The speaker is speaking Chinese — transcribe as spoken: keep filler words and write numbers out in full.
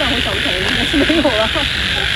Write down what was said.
算我小不小的应该是没有了。